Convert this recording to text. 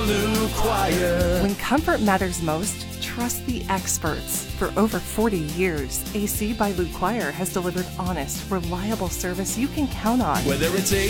Lou Choir. When comfort matters most, trust the experts. For over 40 years, AC by Lou Choir has delivered honest, reliable service you can count on. Whether it's